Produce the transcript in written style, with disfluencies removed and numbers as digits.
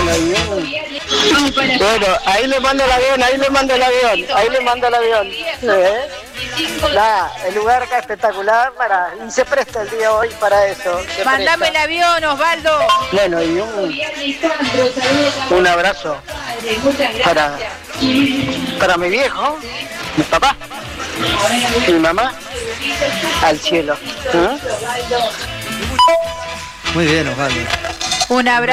Bueno, ahí le mando el avión. El lugar acá espectacular y se presta el día hoy para eso. Mándame el avión, Osvaldo. Bueno, y un abrazo para mi viejo, mi papá, mi mamá, al cielo. Muy bien, Osvaldo. Un abrazo.